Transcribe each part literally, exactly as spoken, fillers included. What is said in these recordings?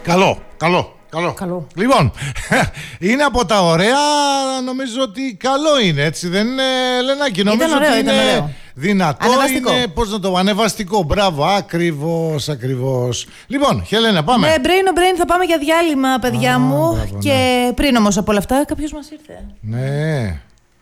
Καλό, καλό. Καλό. Καλό. Λοιπόν, είναι από τα ωραία, νομίζω ότι καλό είναι, έτσι δεν είναι, Λενάκη? Νομίζω ωραίο, ότι είναι ωραίο. δυνατό, Ανεβαστικό. είναι, πώς να το, ανεβαστικό, μπράβο, ακριβώς, ακριβώς. Λοιπόν, Χελένα, πάμε. Ναι, brain ο brain, θα πάμε για διάλειμμα, παιδιά Α, μου. μπράβο, και ναι. πριν όμως από όλα αυτά, κάποιος μας ήρθε. Ναι.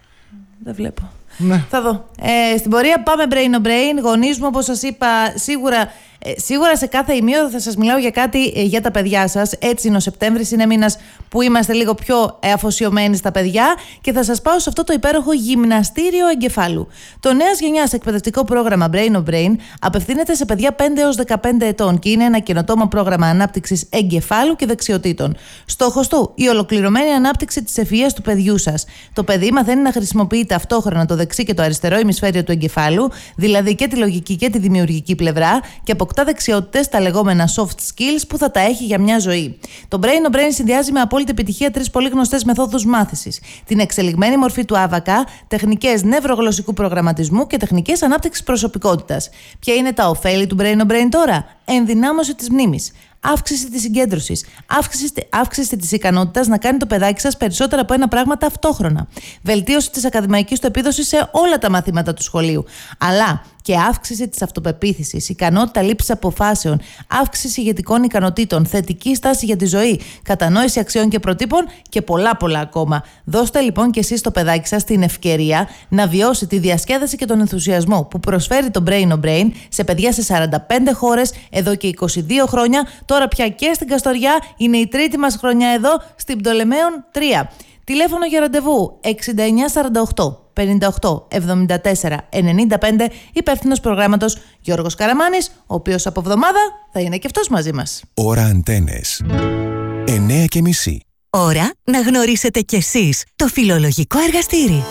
Δεν βλέπω. Ναι. Θα δω. Ε, στην πορεία πάμε brain ο brain. Γονείς μου, όπως σας είπα, σίγουρα, ε, σίγουρα σε κάθε ημίο θα σας μιλάω για κάτι ε, για τα παιδιά σας. Έτσι είναι ο Σεπτέμβρης, είναι μήνας που είμαστε λίγο πιο ε, αφοσιωμένοι στα παιδιά και θα σας πάω σε αυτό το υπέροχο γυμναστήριο εγκεφάλου. Το νέας γενιάς εκπαιδευτικό πρόγραμμα Brain ο Brain απευθύνεται σε παιδιά πέντε έως δεκαπέντε ετών και είναι ένα καινοτόμο πρόγραμμα ανάπτυξης εγκεφάλου και δεξιοτήτων. Στόχος του, η ολοκληρωμένη ανάπτυξη της ευφυΐας του παιδιού σας. Το παιδί μαθαίνει να χρησιμοποιεί ταυτόχρονα το δεξί και το αριστερό ημισφαίριο του εγκεφάλου, δηλαδή και τη λογική και τη δημιουργική πλευρά, και αποκτά δεξιότητες, τα λεγόμενα soft skills, που θα τα έχει για μια ζωή. Το Brain ο Brain συνδυάζει με απόλυτη επιτυχία τρεις πολύ γνωστές μεθόδους μάθησης: την εξελιγμένη μορφή του άβακα, τεχνικές νευρογλωσσικού προγραμματισμού και τεχνικές ανάπτυξης προσωπικότητας. Ποια είναι τα ωφέλη του Brain ο Brain τώρα? Ενδυνάμωση της μνήμης, αύξηση της συγκέντρωσης, αύξηση, αύξηση της ικανότητας να κάνει το παιδάκι σας περισσότερα από ένα πράγμα ταυτόχρονα, βελτίωση της ακαδημαϊκής του επίδοσης σε όλα τα μαθήματα του σχολείου, αλλά και αύξηση της αυτοπεποίθησης, ικανότητα λήψης αποφάσεων, αύξηση ηγετικών ικανοτήτων, θετική στάση για τη ζωή, κατανόηση αξιών και προτύπων και πολλά πολλά ακόμα. Δώστε λοιπόν και εσείς στο παιδάκι σας την ευκαιρία να βιώσει τη διασκέδαση και τον ενθουσιασμό που προσφέρει το Brain ο Brain σε παιδιά σε σαράντα πέντε χώρες εδώ και είκοσι δύο χρόνια. Τώρα πια και στην Καστοριά, είναι η τρίτη μας χρονιά εδώ στην Πτολεμαίων τρία. Τηλέφωνο για ραντεβού εξήντα εννιά σαράντα οκτώ πενήντα οκτώ εβδομήντα τέσσερα ενενήντα πέντε, υπεύθυνος προγράμματος Γιώργος Καραμάνης, ο οποίος από εβδομάδα θα είναι και αυτός μαζί μας. Ώρα Αντένες, εννέα και μισή. Ώρα να γνωρίσετε κι εσείς το φιλολογικό εργαστήρι.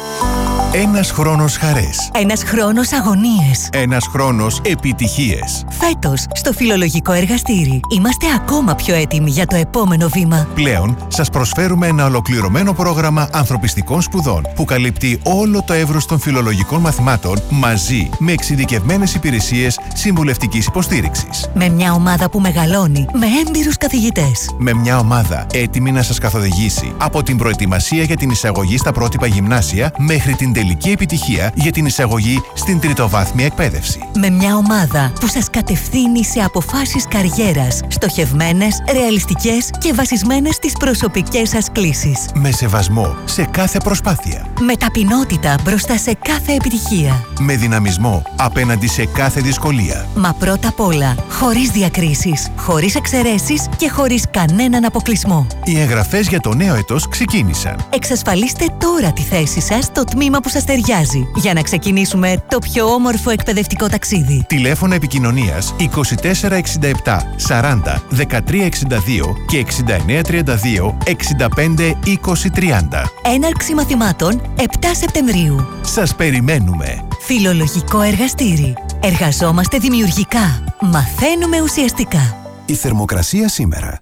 Ένας χρόνος χαρές. Ένας χρόνος αγωνίες. Ένας χρόνος επιτυχίες. Φέτος, στο φιλολογικό εργαστήρι, είμαστε ακόμα πιο έτοιμοι για το επόμενο βήμα. Πλέον, σας προσφέρουμε ένα ολοκληρωμένο πρόγραμμα ανθρωπιστικών σπουδών που καλύπτει όλο το εύρος των φιλολογικών μαθημάτων μαζί με εξειδικευμένες υπηρεσίες συμβουλευτικής υποστήριξης. Με μια ομάδα που μεγαλώνει, με έμπειρους καθηγητές. Με μια ομάδα έτοιμη να σας καθοδηγήσει από την προετοιμασία για την εισαγωγή στα πρότυπα γυμνάσια μέχρι την τελική επιτυχία για την εισαγωγή στην τριτοβάθμια εκπαίδευση. Με μια ομάδα που σας κατευθύνει σε αποφάσεις καριέρας, στοχευμένες, ρεαλιστικές και βασισμένες στις προσωπικές σας κλίσεις. Με σεβασμό σε κάθε προσπάθεια. Με ταπεινότητα μπροστά σε κάθε επιτυχία. Με δυναμισμό απέναντι σε κάθε δυσκολία. Μα πρώτα απ' όλα, χωρίς διακρίσεις, χωρίς εξαιρέσεις και χωρίς κανέναν αποκλεισμό. Οι εγγραφές για το νέο έτος ξεκίνησαν. Εξασφαλίστε τώρα τη θέση σας στο τμήμα που σας ταιριάζει για να ξεκινήσουμε το πιο όμορφο εκπαιδευτικό ταξίδι. Τηλέφωνα επικοινωνίας είκοσι τέσσερα εξήντα επτά σαράντα δεκατρία εξήντα δύο και εξήντα εννέα τριάντα δύο εξήντα πέντε είκοσι τριάντα. Έναρξη μαθημάτων επτά Σεπτεμβρίου. Σας περιμένουμε. Φιλολογικό εργαστήρι. Εργαζόμαστε δημιουργικά. Μαθαίνουμε ουσιαστικά. Η θερμοκρασία σήμερα.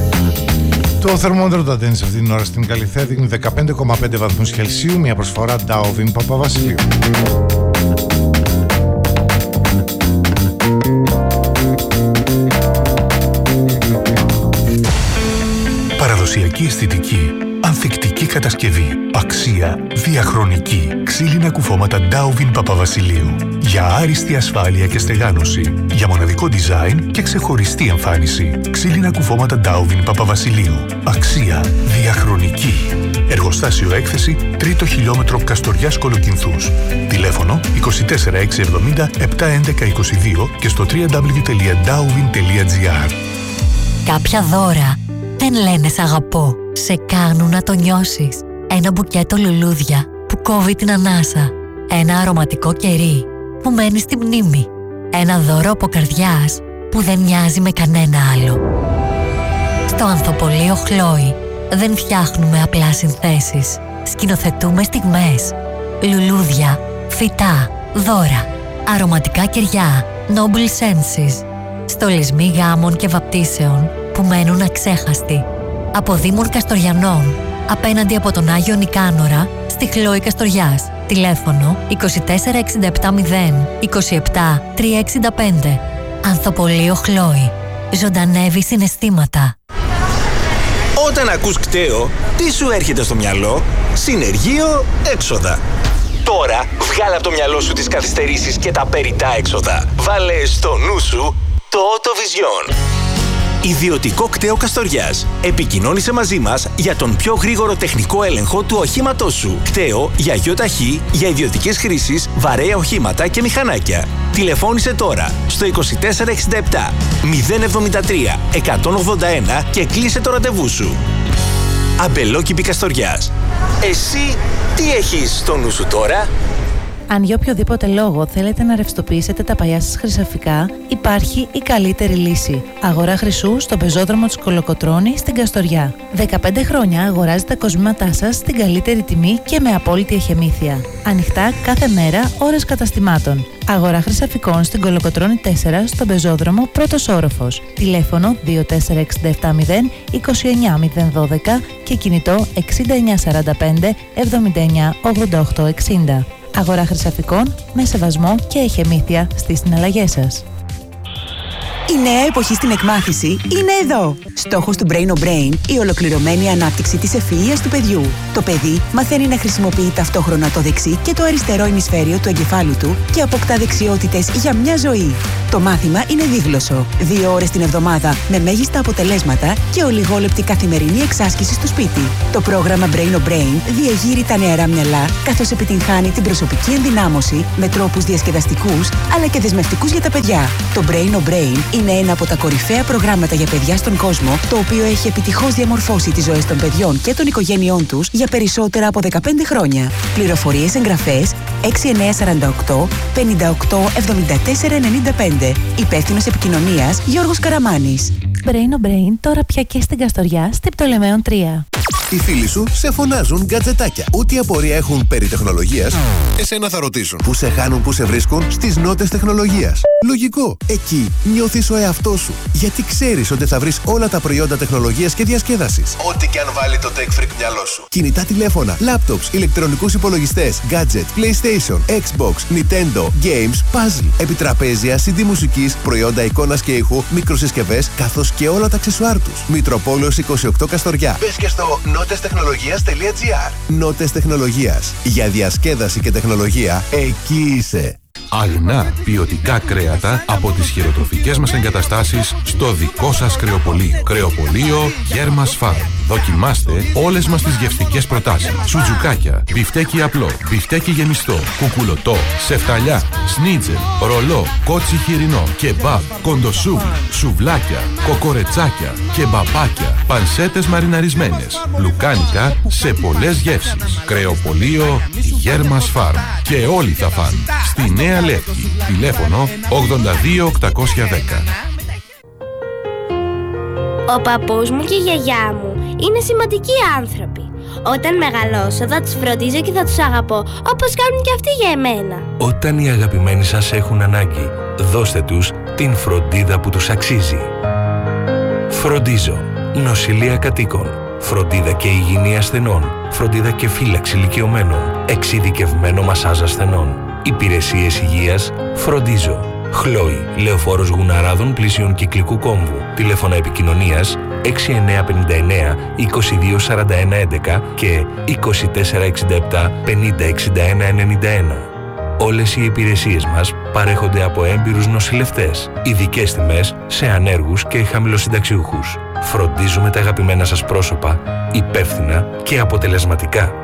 Το θερμόμετρο του Αντένης αυτή την ώρα στην Καλυθέα δείχνει δεκαπέντε κόμμα πέντε βαθμούς Κελσίου, μια προσφορά Ντάοβιν Παπαβασιλείου. Παραδοσιακή αισθητική, ανθεκτική κατασκευή, αξία, διαχρονική, ξύλινα κουφώματα Ντάοβιν Παπαβασιλείου. Για άριστη ασφάλεια και στεγάνωση, για μοναδικό design και ξεχωριστή εμφάνιση. Ξύλινα κουφώματα Ντάοβιν Παπαβασιλείου. Αξία, διαχρονική. Εργοστάσιο έκθεση, τρίτο χιλιόμετρο Καστοριάς Κολοκυνθούς. Τηλέφωνο είκοσι τέσσερα εξακόσια εβδομήντα επτακόσια έντεκα είκοσι δύο και στο double-u double-u double-u τελεία ντάουβιν τελεία τζι άρ. Κάποια δώρα δεν λένε σ' αγαπώ, σε κάνουν να το νιώσεις. Ένα μπουκέτο λουλούδια που κόβει την ανάσα. Ένα αρωματικό κερί που μένει στη μνήμη. Ένα δώρο από καρδιάς που δεν μοιάζει με κανένα άλλο. Στο Ανθοπολείο Χλόι δεν φτιάχνουμε απλά συνθέσεις. Σκηνοθετούμε στιγμές. Λουλούδια, φυτά, δώρα, αρωματικά κεριά, Noble Senses. Στολισμοί γάμων και βαπτίσεων που μένουν αξέχαστοι. Από Δήμων Καστοριανών, απέναντι από τον Άγιο Νικάνορα, στη Χλόη Καστοριάς. Τηλέφωνο είκοσι τέσσερα εξήντα επτά μηδέν είκοσι επτά τριακόσια εξήντα πέντε. Ανθοπολείο Χλόη. Ζωντανεύει συναισθήματα. Όταν ακούς κταίο, τι σου έρχεται στο μυαλό? Συνεργείο, έξοδα. Τώρα βγάλε από το μυαλό σου τις καθυστερήσεις και τα περιττά έξοδα. Βάλε στο νου σου το Autovision. Ιδιωτικό κταίο Καστοριάς. Επικοινώνησε μαζί μας για τον πιο γρήγορο τεχνικό έλεγχο του οχήματός σου. Κταίο για ΙΟΤΑΧΗ, για ιδιωτικές χρήσεις, βαρέα οχήματα και μηχανάκια. Τηλεφώνησε τώρα στο είκοσι τέσσερα εξήντα επτά μηδέν εβδομήντα τρία εκατόν ογδόντα ένα και κλείσε το ραντεβού σου. Αμπελόκηπη Καστοριάς. Εσύ τι έχεις στο νου σου τώρα? Αν για οποιοδήποτε λόγο θέλετε να ρευστοποιήσετε τα παλιά σας χρυσαφικά, υπάρχει η καλύτερη λύση. Αγορά χρυσού στον πεζόδρομο της Κολοκοτρώνης στην Καστοριά. δεκαπέντε χρόνια αγοράζετε τα κοσμήματά σας στην καλύτερη τιμή και με απόλυτη εχεμήθεια. Ανοιχτά κάθε μέρα, ώρες καταστημάτων. Αγορά χρυσαφικών στην Κολοκοτρώνη τέσσερα στον πεζόδρομο πρώτος όροφος. Τηλέφωνο δύο τέσσερα έξι επτά μηδέν είκοσι εννιά μηδέν δώδεκα και κινητό εξήντα εννιά σαράντα πέντε εβδομήντα εννιά ογδόντα οκτώ εξήντα. Αγορά χρυσαφικών με σεβασμό και εχεμήθεια στις συναλλαγές σας. Η νέα εποχή στην εκμάθηση είναι εδώ. Στόχος του Brain on Brain, η ολοκληρωμένη ανάπτυξη της ευφυΐας του παιδιού. Το παιδί μαθαίνει να χρησιμοποιεί ταυτόχρονα το δεξί και το αριστερό ημισφαίριο του εγκεφάλου του και αποκτά δεξιότητες για μια ζωή. Το μάθημα είναι δίγλωσσο. Δύο ώρες την εβδομάδα με μέγιστα αποτελέσματα και ολιγόλεπτη καθημερινή εξάσκηση στο σπίτι. Το πρόγραμμα Brain on Brain διεγείρει τα νεαρά μυαλά καθώς επιτυγχάνει την προσωπική ενδυνάμωση με τρόπους διασκεδαστικούς αλλά και δεσμευτικούς για τα παιδιά. Το Brain on Brain είναι ένα από τα κορυφαία προγράμματα για παιδιά στον κόσμο, το οποίο έχει επιτυχώς διαμορφώσει τις ζωές των παιδιών και των οικογένειών τους για περισσότερα από δεκαπέντε χρόνια. Πληροφορίες, εγγραφές έξι εννιά τέσσερα οκτώ πέντε οκτώ εβδομήντα τέσσερα ενενήντα πέντε. Υπεύθυνος επικοινωνίας Γιώργος Καραμάνης. Brain on Brain τώρα πια και στην Καστοριά, στην Πτολεμαίων τρία. Οι φίλοι σου σε φωνάζουν γκατζετάκια. Ό,τι απορία έχουν περί τεχνολογίας, εσένα θα ρωτήσουν. Πού σε χάνουν, πού σε βρίσκουν? Στις νότες τεχνολογίας. Λογικό. Εκεί νιώθεις ο εαυτός σου. Γιατί ξέρεις ότι θα βρεις όλα τα προϊόντα τεχνολογίας και διασκέδασης. Ό,τι και αν βάλει το tech freak μυαλό σου. Κινητά τηλέφωνα, laptops, ηλεκτρονικούς υπολογιστές, gadget, PlayStation, Xbox, Nintendo, games, puzzle, επιτραπέζια, σι ντι μουσικής, προϊόντα εικόνας και ήχου, μικροσυσκευές, καθώς και όλα τα αξεσουάρ τους. Μητροπόλεως είκοσι οκτώ Καστοριά. Μπες και στο νότες τεχνολογίας τελεία τζι άρ. Νότες Τεχνολογίας. Για διασκέδαση και τεχνολογία, εκεί είσαι. Αγνά ποιοτικά κρέατα από τις χειροτροφικές μας εγκαταστάσεις στο δικό σας κρεοπωλείο. Κρεοπωλείο Γέρμας Φαρμ. Δοκιμάστε όλες μας τις γευστικές προτάσεις. Σουτζουκάκια, μπιφτέκι απλό, μπιφτέκι γεμιστό, κουκουλωτό, σεφταλιά, σνίτζελ, ρολό, κότσι χοιρινό, κεμπάμπ, κοντοσούβλι, σουβλάκια, κοκορετσάκια, κεμπαπάκια, πανσέτες μαριναρισμένες, λουκάνικα σε πολλές γεύσεις. Κρεοπωλείο Γέρμας Φαρμ. Και όλοι θα φαν. Στη Νέα Λεύκη. Τηλέφωνο ογδόντα δύο οκτακόσια δέκα. Ο παππούς μου και η γιαγιά μου είναι σημαντικοί άνθρωποι. Όταν μεγαλώσω θα τους φροντίζω και θα τους αγαπώ όπως κάνουν και αυτοί για εμένα. Όταν οι αγαπημένοι σας έχουν ανάγκη, δώστε τους την φροντίδα που τους αξίζει. Φροντίζω. Νοσηλεία κατοίκων. Φροντίδα και υγιεινή ασθενών. Φροντίδα και φύλαξη ηλικιωμένων. Εξειδικευμένο μασάζ ασθενών. Υπηρεσίες υγείας. Φροντίζω. Χλόι, Λεωφόρος Γουναράδων πλησίων Κυκλικού Κόμβου. Τηλέφωνα επικοινωνίας έξι εννιά πέντε εννιά είκοσι δύο σαράντα ένα έντεκα και είκοσι τέσσερα εξήντα επτά πενήντα εξήντα ένα ενενήντα ένα. Όλες οι υπηρεσίες μας παρέχονται από έμπειρους νοσηλευτές. Ειδικές τιμές σε ανέργους και χαμηλοσυνταξιούχους. Φροντίζουμε τα αγαπημένα σας πρόσωπα υπεύθυνα και αποτελεσματικά.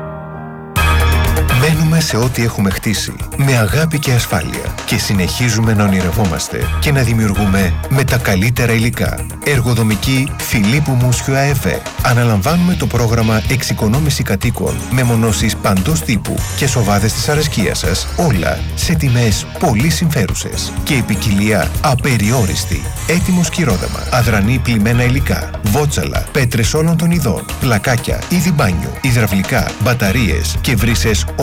Μένουμε σε ό,τι έχουμε χτίσει, με αγάπη και ασφάλεια και συνεχίζουμε να ονειρευόμαστε και να δημιουργούμε με τα καλύτερα υλικά. Εργοδομική Φιλίππου Μούσιου ΑΕΒΕ. Αναλαμβάνουμε το πρόγραμμα εξοικονόμηση κατοίκων με μονώσεις παντός τύπου και σοβάδες της αρεσκίας σας, όλα σε τιμές πολύ συμφέρουσες και η ποικιλία απεριόριστη. Έτοιμο σκυρόδεμα, αδρανή πλημμένα υλικά, βότσαλα, πέτρες όλων των ειδών, πλακάκια, είδη μπάνιου, υδραυλικά, μπαταρίες και βρύσες όλων των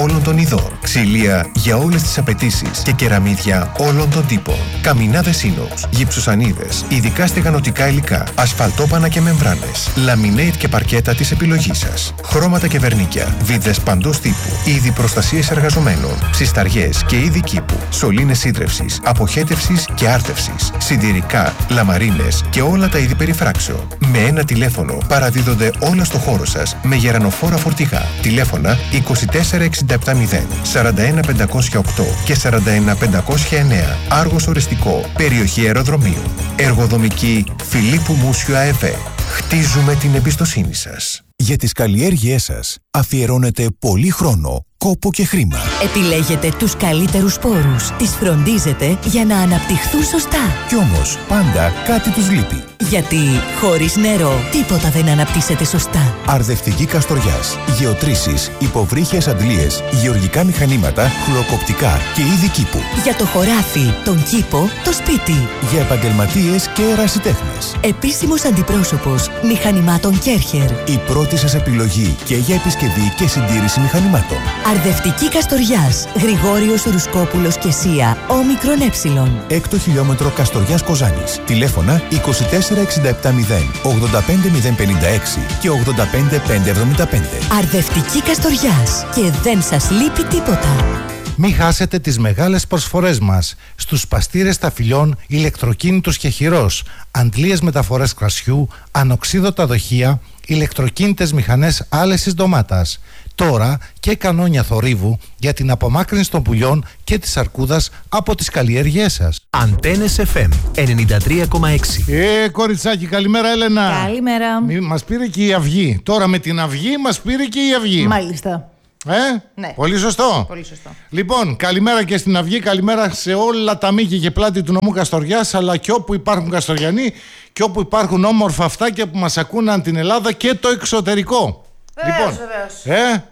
Σανιδόρ. Ξυλία για όλες τις απαιτήσεις και κεραμίδια όλων των τύπων. Καμινάδες Inox, γυψοσανίδες, ειδικά στεγανοτικά υλικά, ασφαλτόπανα και μεμβράνες, λαμινέιτ και παρκέτα της επιλογής σας. Χρώματα και βερνίκια, βίδες παντός τύπου, είδη προστασίες εργαζομένων, ψισταριές και είδη κήπου, σωλήνες σύντρευσης, αποχέτευσης και άρτευσης, συντηρικά, λαμαρίνες και όλα τα είδη περιφράξεων. Με ένα τηλέφωνο παραδίδονται όλα στο χώρο σας με γερανοφόρα φορτηγά. Τηλέφωνα είκοσι τέσσερα εξήντα επτά μηδέν, σαράντα ένα πεντακόσια οκτώ και σαράντα ένα πεντακόσια εννέα. Άργος οριστικό, περιοχή αεροδρομίου. Εργοδομική Φιλίππου Μούσιου ΑΕΒ. Χτίζουμε την εμπιστοσύνη σας. Για τις καλλιέργειές σας αφιερώνετε πολύ χρόνο, κόπο και χρήμα. Επιλέγετε τους καλύτερους σπόρους, τις φροντίζετε για να αναπτυχθούν σωστά. Κι όμως πάντα κάτι τους λείπει. Γιατί χωρίς νερό τίποτα δεν αναπτύσσεται σωστά. Αρδευτική Καστοριάς, γεωτρήσεις, υποβρύχιες αντλίες, γεωργικά μηχανήματα, χλωροκοπτικά και είδη κήπου. Για το χωράφι, τον κήπο, το σπίτι. Για επαγγελματίες και ερασιτέχνες. Επίσημος αντιπρόσωπος μηχανημάτων Κέρχερ. Η πρώτη σας επιλογή και για επισκευή και συντήρηση μηχανημάτων. Αρδευτική Καστοριάς, Γρηγόριος Ρουσκόπουλος και Σία, όμικρον έψιλον. Έκτο χιλιόμετρο Καστοριάς Κοζάνης. Τηλέφωνα είκοσι τέσσερα εξήντα επτά μηδέν, ογδόντα πέντε μηδέν πενήντα έξι και ογδόντα πέντε πεντακόσια εβδομήντα πέντε. Αρδευτική Καστοριάς και δεν σας λείπει τίποτα. Μην χάσετε τις μεγάλες προσφορές μας στους παστήρες ταφυλιών ηλεκτροκίνητους και χειρός, αντλίες μεταφορές κρασιού, ανοξίδωτα δοχεία, ηλεκτροκίνητες μηχανές άλεσης ντομάτας. Τώρα και κανόνια θορύβου για την απομάκρυνση των πουλιών και της αρκούδας από τις καλλιέργειές σας. Αντένες εφ εμ ενενήντα τρία κόμμα έξι. Ε, κοριτσάκι, καλημέρα Έλενα. Καλημέρα. Μη, μας πήρε και η αυγή. Τώρα με την αυγή μας πήρε και η αυγή. Μάλιστα. Ε, ναι. Πολύ σωστό. Πολύ σωστό. Λοιπόν, καλημέρα και στην αυγή, καλημέρα σε όλα τα μήκη και πλάτη του νομού Καστοριάς, αλλά και όπου υπάρχουν Καστοριανοί και όπου υπάρχουν όμορφα αυτάκια που μας ακούναν την Ελλάδα και το εξωτερικό. Βεβαίως, λοιπόν, βεβαίως. Ε,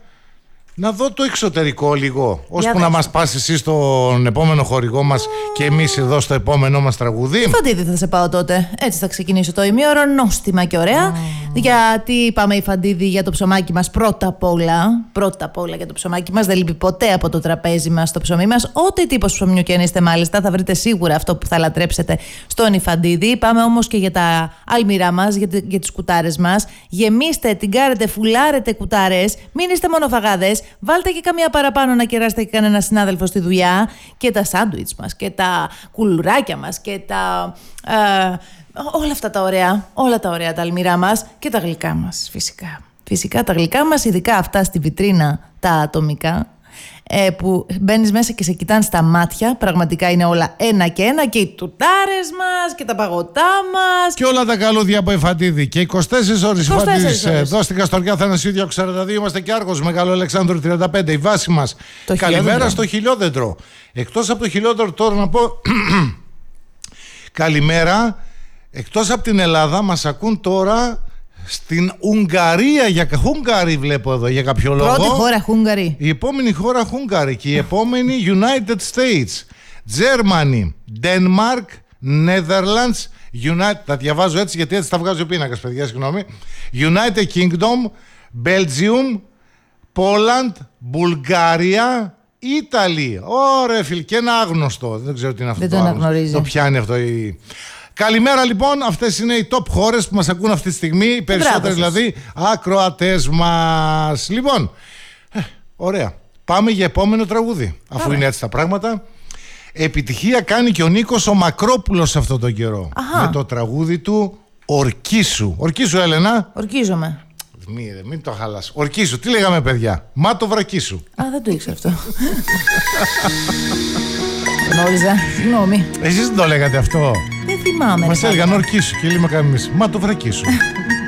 να δω το εξωτερικό λίγο, ώσπου να μας πας εσύ στον επόμενο χορηγό μας και εμείς εδώ στο επόμενό μας τραγουδί. Φαντίδη θα σε πάω τότε. Έτσι θα ξεκινήσω το ημίωρο, νόστιμα και ωραία. Mm. Γιατί πάμε η Φαντίδη για το ψωμάκι μας πρώτα απ' όλα. Πρώτα απ' όλα για το ψωμάκι μας. Δεν λείπει ποτέ από το τραπέζι μας το ψωμί μας. Ό,τι τύπος ψωμιού και αν είστε, μάλιστα, θα βρείτε σίγουρα αυτό που θα λατρέψετε στον Ιφαντίδη. Πάμε όμως και για τα αλμυρά μας, για, για τις κουτάρες μας. Γεμίστε, τυγκάρετε, φουλάρετε κουτάρες. Μην είστε μονοφαγάδες. Βάλτε και καμία παραπάνω να κεράσετε και κανένα συνάδελφο στη δουλειά. Και τα σάντουιτς μας και τα κουλουράκια μας και τα. Ε, όλα αυτά τα ωραία. Όλα τα ωραία τα αλμυρά μας και τα γλυκά μας, φυσικά. Φυσικά τα γλυκά μας, ειδικά αυτά στη βιτρίνα, τα ατομικά. Ε, που μπαίνεις μέσα και σε κοιτάνε στα μάτια. Πραγματικά είναι όλα ένα και ένα. Και οι τουτάρες μας και τα παγωτά μας. Και όλα τα καλούδια από Εφαντίδη. Και είκοσι τέσσερις ώρες Εφαντίδης. Εδώ στην Καστοριά Θανασίου διακόσια σαράντα δύο. Είμαστε και Άργος, Μεγάλο Αλεξάνδρου τριάντα πέντε. Η βάση μας. Το καλημέρα χιλιόδεντρο. στο χιλιόδεντρο. Εκτός από το χιλιόδεντρο, τώρα να πω. Καλημέρα. Εκτός από την Ελλάδα, μας ακούν τώρα στην Ουγγαρία. Για Χούγγαροι βλέπω εδώ για κάποιο λόγο. Πρώτη χώρα Χούγγαρη. Η επόμενη χώρα Χούγγαρη και η επόμενη United States, Germany, Denmark, Netherlands, United, τα διαβάζω έτσι γιατί έτσι τα βγάζω πίνακας, παιδιά, συγγνώμη. United Kingdom, Belgium, Poland, Bulgaria, Italy. Ωραία, φίλοι, και ένα άγνωστο. Δεν ξέρω τι είναι αυτό. Δεν το αναγνωρίζει. Το πιάνει αυτό η... Καλημέρα λοιπόν, αυτές είναι οι top χώρες που μας ακούν αυτή τη στιγμή, οι περισσότερες δηλαδή ακροατές μας. Λοιπόν, ε, ωραία, πάμε για επόμενο τραγούδι, αφού Άρα. είναι έτσι τα πράγματα. Επιτυχία κάνει και ο Νίκος ο Μακρόπουλος αυτό τον καιρό. Αχα. Με το τραγούδι του Ορκίσου. Ορκίσου, Έλενα. Ορκίζομαι. Μην, μην το χαλάς. Ορκίσου, τι λέγαμε παιδιά? Μα το βρακίσου. Α, δεν το ήξερα αυτό. Γνώριζα, συγγνώμη. Εσείς δεν το λέγατε αυτό? Δεν θυμάμαι. Μας έλεγαν ορκίσου και λέμε κανείς. Μα το βρακίσου.